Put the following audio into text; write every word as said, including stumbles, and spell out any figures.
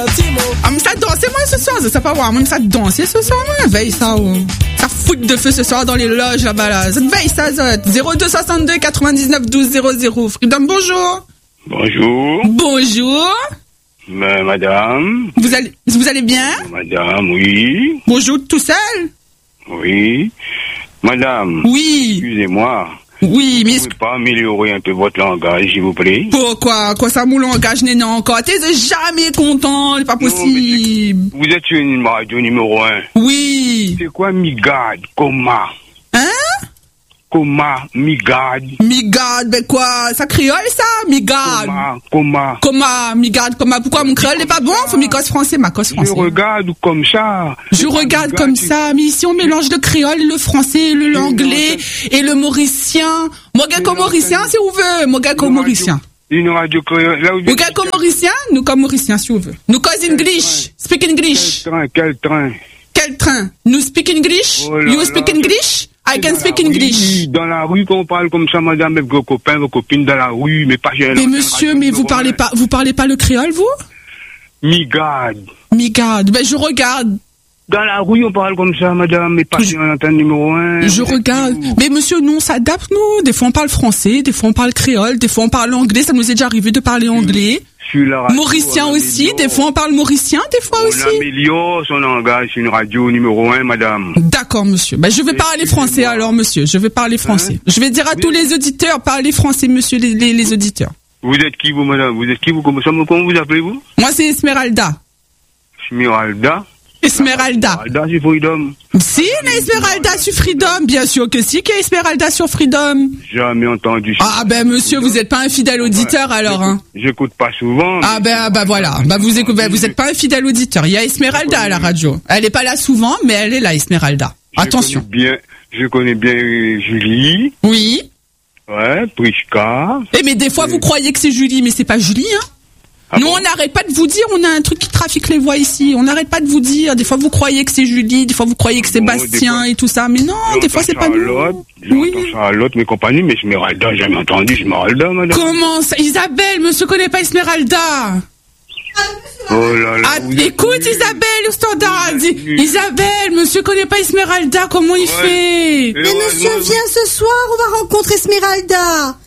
Ah, mais ça dansait moi ce soir, ça pas voir, mais ça dansait ce soir, moi, veille ça, oh. Ça fout de feu ce soir dans les loges là-bas là. Ça veille ça, ça. zéro deux soixante-deux quatre-vingt-dix-neuf douze zéro zéro. Freedom, bonjour. Bonjour. Bonjour. Ma- madame. Vous allez, vous allez bien? Madame, oui. Bonjour, tout seul? Oui. Madame. Oui. Excusez-moi. Oui, mais... Vous ne pouvez pas améliorer un peu votre langage, s'il vous plaît? Pourquoi? Quoi ça, mon langage n'est non encore? T'es jamais content, c'est pas possible. Non, vous êtes sur une radio numéro un. Oui. C'est quoi migade? Coma? Hein? Coma, migade. Migade, ben quoi? Ça créole ça? Migade. Coma, coma. Comment? Migade, comment? Pourquoi mon créole n'est pas bon? Faut m'écosse français, ma cosse français. Je regarde comme ça. Je regarde comme ça, mais ici on mélange le créole, le français, le l'anglais et le mauricien. Mon gars comme mauricien, si vous voulez. Mon gars comme mauricien. Une radio créole. Mon gars comme mauricien, nous comme mauricien, si vous voulez. Nous cause English. Speak English. Quel train, quel train? Quel train? Nous speak English? Oh là you speak là. English? I can speak English. Oui, dans la rue, qu'on parle comme ça, madame, avec vos copains, vos copines dans la rue, mais pas chez Mais monsieur, mais vous parlez pas, vous parlez pas le créole, vous? Migade. Migade. Ben, je regarde. Dans la rue, on parle comme ça, madame, mais pas Je- sur l'antenne numéro un. Je regarde. Mais monsieur, nous, on s'adapte, nous. Des fois, on parle français, des fois, on parle créole, des fois, on parle anglais. Ça nous est déjà arrivé de parler anglais. Sur la radio, Mauricien on aussi. améliore. Des fois, on parle mauricien, des fois On aussi. améliore son langage sur une radio numéro un, madame. D'accord, monsieur. Ben, je vais parler français alors, monsieur. Je vais parler français. Je vais dire à tous les auditeurs, parlez français, monsieur, les, les, les auditeurs. Vous êtes qui, vous, madame? Vous êtes qui, vous? Comment, comment vous appelez-vous? Moi, c'est Esmeralda. Esmeralda? Esmeralda. Esmeralda, c'est Freedom. Si, il y a Esmeralda sur Freedom. Bien sûr que si, qu'il y a Esmeralda sur Freedom. Jamais entendu. Ah, ben, monsieur, vous êtes pas un fidèle auditeur alors, hein. J'écoute pas souvent. Ah ben bah voilà, bah vous écoutez, bah, vous êtes pas un fidèle auditeur. Il y a Esmeralda à la radio. Elle est pas là souvent, mais elle est là, Esmeralda. Je Attention. connais bien, je connais bien euh, Julie. Oui. Ouais, Priska. Eh mais des fois vous croyez que c'est Julie, mais c'est pas Julie, hein. Ah Nous bon? on n'arrête pas de vous dire, on a un truc qui trafique les voix ici. On n'arrête pas de vous dire. Des fois vous croyez que c'est Julie, des fois vous croyez que c'est Bon, des Bastien fois- et tout ça, mais non, des fois c'est pas Charlotte, nous. Oui. J'entends Charlotte, mes compagnies, mais Esmeralda, jamais entendu Esmeralda, madame. Comment ça, Isabelle, monsieur connaît pas Esmeralda. Oh là là. Ah, vous êtes écoute nul. Isabelle, au standard, Vous dit, êtes nul. Isabelle, monsieur connaît pas Esmeralda, comment il Ouais. fait? Et Mais heureusement, monsieur, vous- viens ce soir, on va rencontrer Esmeralda.